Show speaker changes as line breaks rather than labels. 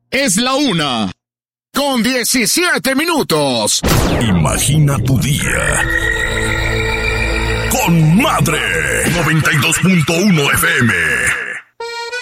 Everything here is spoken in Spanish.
Es la 1:17.
Imagina tu día con Madre 92.1 FM.